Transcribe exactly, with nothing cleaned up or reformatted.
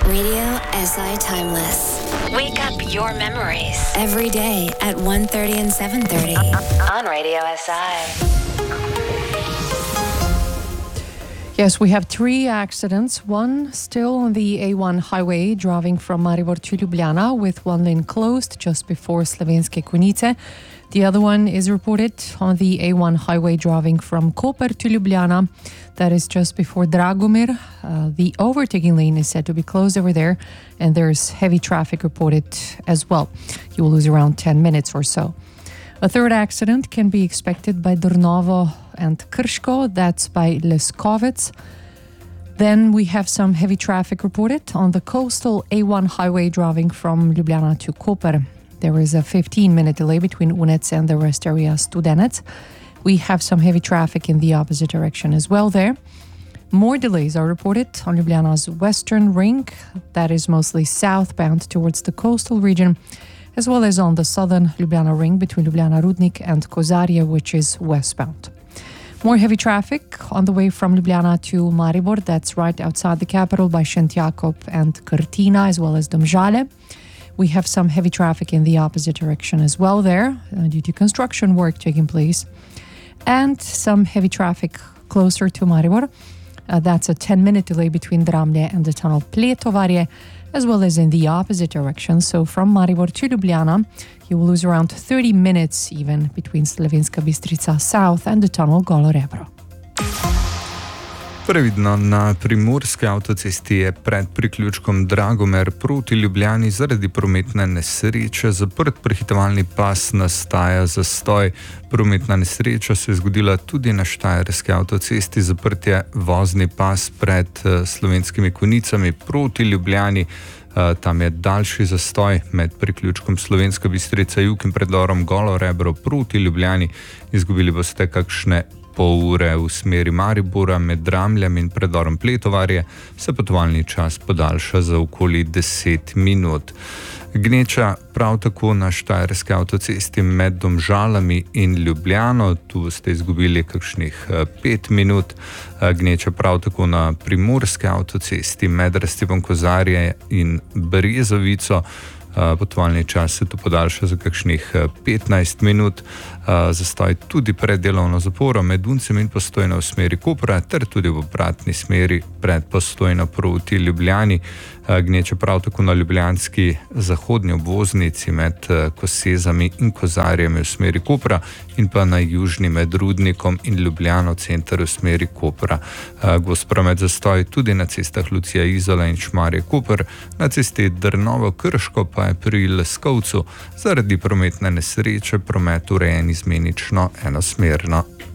Radio S I Timeless. Wake up your memories. Every day at one thirty and seven thirty. On Radio S I. Yes, we have three accidents. One still on the A one highway driving from Maribor to Ljubljana with one lane closed just before Slovenske Konjice. The other one is reported on the A one highway driving from Koper to Ljubljana. That is just before Dragomir. Uh, the overtaking lane is said to be closed over there, and there's heavy traffic reported as well. You will lose around ten minutes or so. A third accident can be expected by Drnovo and Krško, that's by Leskovec. Then we have some heavy traffic reported on the coastal A one highway driving from Ljubljana to Koper. There is a fifteen minute delay between Unec and the rest area Studenec. We have some heavy traffic in the opposite direction as well there. More delays are reported on Ljubljana's western ring, that is mostly southbound towards the coastal region, as well as on the southern Ljubljana ring between Ljubljana Rudnik and Kozarje, which is westbound. More heavy traffic on the way from Ljubljana to Maribor, that's right outside the capital by Šentjakov and Krtina, as well as Domžale. We have some heavy traffic in the opposite direction as well there, uh, due to construction work taking place. And some heavy traffic closer to Maribor. Uh, that's a ten minute delay between Dramlje and the tunnel Pletovarje, as well as in the opposite direction. So from Maribor to Ljubljana, you will lose around thirty minutes even between Slovenska Bistrica South and the tunnel Golo Rebro. Previdno na primorski avtocesti je pred priključkom Dragomer proti Ljubljani zaradi prometne nesreče zaprt prehitevalni pas, nastaja zastoj. Prometna nesreča se je zgodila tudi na štajerski avtocesti, zaprt je vozni pas pred Slovenskimi Konjicami proti Ljubljani. Tam je daljši zastoj med priključkom Slovenska Bistrica jug in predorom Golo Rebro proti Ljubljani. Izgubili boste kakšne pol ure v smeri Maribora med Dramljem in predorom Pletovarje, se potovalni čas podaljša za okoli deset minut. Gneča prav tako na štajerski avtocesti med Domžalami in Ljubljano, tu ste izgubili kakšnih pet minut. Gneča prav tako na primorski avtocesti med Rastivom Kozarje in Brezovico. Potovalni čas se tu podaljša za kakšnih petnajst minut. Zastoj tudi pred delovno zaporo med Uncem in Postojno v smeri Kopra ter tudi v obratni smeri pred Postojno proti Ljubljani. Gneče prav tako na ljubljanski zahodnji obvoznici med Kosezami in Kozarjami v smeri Kopra in pa na južni med Rudnikom in Ljubljano center v smeri Kopra. Gost promet zastoj tudi na cestah Lucija Izola in Šmarje Koper, na cesti Drnovo Krško pa je pri Leskovcu zaradi prometne nesreče promet urejen izmenično enosmerno.